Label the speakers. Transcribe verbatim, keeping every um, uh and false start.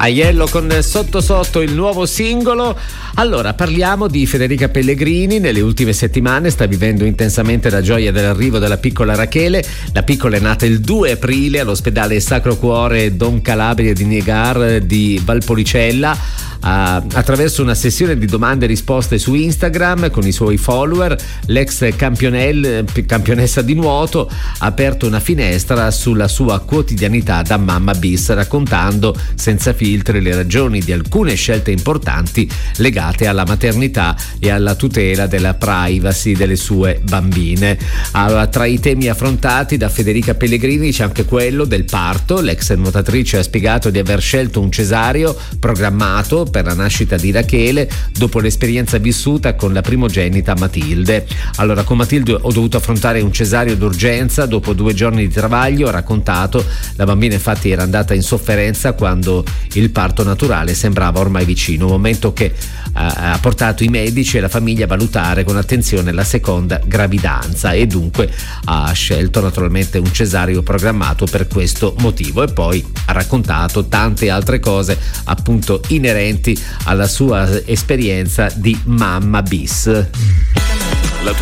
Speaker 1: Aiello con Sotto Sotto, il nuovo singolo. Allora, parliamo di Federica Pellegrini. Nelle ultime settimane sta vivendo intensamente la gioia dell'arrivo della piccola Rachele. La piccola è nata il due aprile all'ospedale Sacro Cuore Don Calabria di Niegar di Valpolicella. Uh, attraverso una sessione di domande e risposte su Instagram con i suoi follower, l'ex campionessa di nuoto ha aperto una finestra sulla sua quotidianità da mamma bis, raccontando senza filtri le ragioni di alcune scelte importanti legate alla maternità e alla tutela della privacy delle sue bambine. Allora, tra i temi affrontati da Federica Pellegrini c'è anche quello del parto. L'ex nuotatrice ha spiegato di aver scelto un cesareo programmato per la nascita di Rachele dopo l'esperienza vissuta con la primogenita Matilde. Allora, con Matilde ho dovuto affrontare un cesareo d'urgenza dopo due giorni di travaglio, ha raccontato. La bambina infatti era andata in sofferenza quando il parto naturale sembrava ormai vicino, un momento che ha portato i medici e la famiglia a valutare con attenzione la seconda gravidanza e dunque ha scelto naturalmente un cesareo programmato per questo motivo. E poi ha raccontato tante altre cose appunto inerenti alla sua esperienza di mamma bis.